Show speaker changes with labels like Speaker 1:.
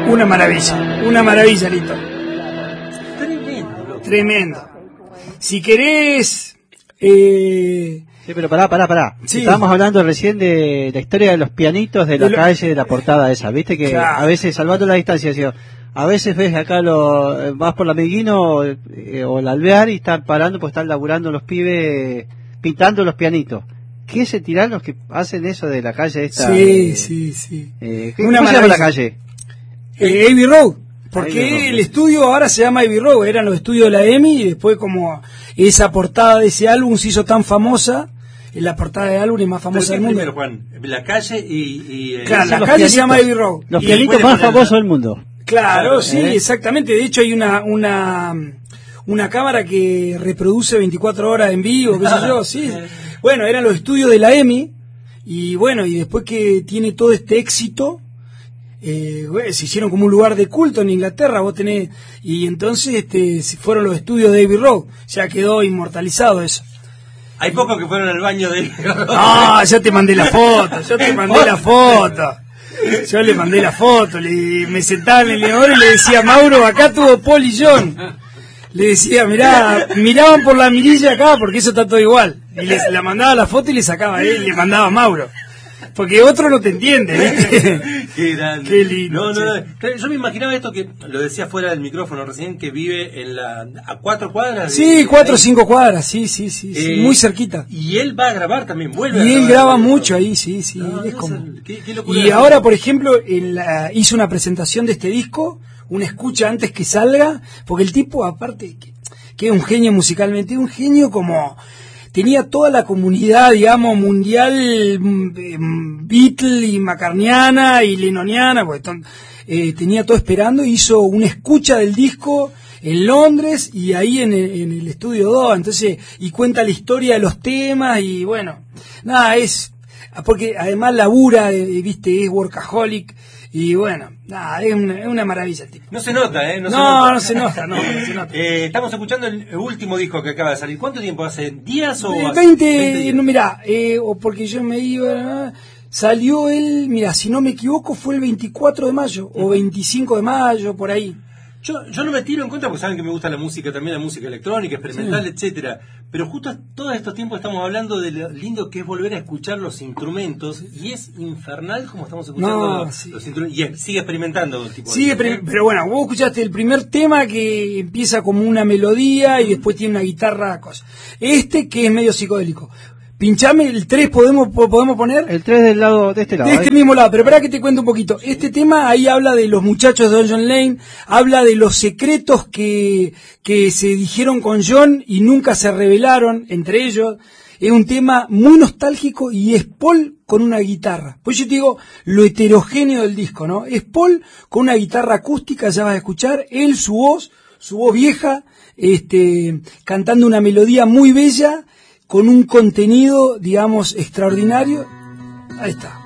Speaker 1: Una maravilla, Lito.
Speaker 2: Tremendo.
Speaker 1: Tremendo. Si querés...
Speaker 3: Sí, pero pará.
Speaker 1: Sí.
Speaker 3: Estábamos hablando recién de la historia de los pianitos de la calle, de la portada esa. Viste que
Speaker 1: Claro.
Speaker 3: a veces, salvando la distancia, decía, a veces ves acá, vas por la Meguino o la Alvear y están parando, pues están laburando los pibes pintando los pianitos. ¿Qué se tiran los que hacen eso de la calle esta?
Speaker 1: Sí.
Speaker 3: ¿Cómo se llama la calle?
Speaker 1: Abbey Road. Porque
Speaker 3: Abbey Road,
Speaker 1: el estudio ahora se llama Abbey Road, eran los estudios de la EMI, y después como esa portada de ese álbum se hizo tan famosa, la portada del álbum es más famosa del mundo.
Speaker 2: Primero, Juan, la calle y
Speaker 1: claro, la
Speaker 3: los
Speaker 1: calle
Speaker 3: pianitos,
Speaker 1: se llama Abbey Road.
Speaker 3: Los
Speaker 1: Y
Speaker 3: pianitos
Speaker 2: puede
Speaker 3: más
Speaker 2: poner
Speaker 3: famosos del mundo.
Speaker 1: claro, sí,
Speaker 3: ¿Eh?
Speaker 1: exactamente. De hecho hay una cámara que reproduce 24 horas en vivo, qué sé yo, sí. Bueno, eran los estudios de la EMI, y bueno, y después que tiene todo este éxito, se hicieron como un lugar de culto en Inglaterra, vos tenés, y entonces fueron los estudios de Abbey Road, ya quedó inmortalizado eso.
Speaker 2: hay pocos que fueron al baño de...
Speaker 1: Ah, ya te mandé la foto, Yo le mandé la foto, me sentaba en el inodoro y le decía, Mauro, acá tuvo Paul y John. Le decía, miraban por la mirilla acá, porque eso está todo igual. Y la mandaba la foto y le sacaba él, le mandaba a Mauro. Porque otro no te entiende, ¿viste?
Speaker 2: Qué grande.
Speaker 1: Qué lindo.
Speaker 2: No, yo me imaginaba esto que lo decía fuera del micrófono recién, que vive a 4 cuadras.
Speaker 1: Sí, 4 o 5 cuadras, sí, muy cerquita.
Speaker 2: Y él va a grabar también, vuelve a
Speaker 1: Y él
Speaker 2: grabar.
Speaker 1: graba mucho ahí, sí,
Speaker 2: No,
Speaker 1: él es como...
Speaker 2: qué locura.
Speaker 1: Y ahora, por ejemplo, hizo una presentación de este disco, una escucha antes que salga, porque el tipo, aparte, que es un genio musicalmente, un genio como... Tenía toda la comunidad, digamos, mundial, Beatle y McCartneyana y Lennoniana, pues, tenía todo esperando, hizo una escucha del disco en Londres y ahí en el estudio 2, entonces, y cuenta la historia de los temas y bueno, nada, porque además labura, viste, es workaholic y bueno, nada, es una maravilla el tipo.
Speaker 2: No se nota, ¿eh?
Speaker 1: No se nota.
Speaker 2: Estamos escuchando el último disco que acaba de salir. ¿Cuánto tiempo hace? ¿Días o...?
Speaker 1: 20
Speaker 2: días?
Speaker 1: no, mirá, porque yo me iba... Salió mirá, si no me equivoco fue el 24 de mayo, o 25 de mayo, por ahí.
Speaker 2: Yo no me tiro en contra porque saben que me gusta la música, también la música electrónica, experimental, etcétera. Pero justo todos estos tiempos estamos hablando de lo lindo que es volver a escuchar los instrumentos, y es infernal como estamos escuchando los instrumentos, y sigue experimentando el tipo de...
Speaker 1: Pero bueno, vos escuchaste el primer tema que empieza como una melodía y después tiene una guitarra, cosa. Que es medio psicodélico. Pinchame el 3, ¿podemos poner?
Speaker 3: El 3 del lado, de este lado.
Speaker 1: De este mismo lado, pero para que te cuente un poquito. Este tema ahí habla de los muchachos de John Lane, habla de los secretos que se dijeron con John y nunca se revelaron entre ellos. Es un tema muy nostálgico y es Paul con una guitarra. Pues yo te digo lo heterogéneo del disco, ¿no? Es Paul con una guitarra acústica, ya vas a escuchar, él su voz vieja, cantando una melodía muy bella, con un contenido, digamos, extraordinario. Ahí está.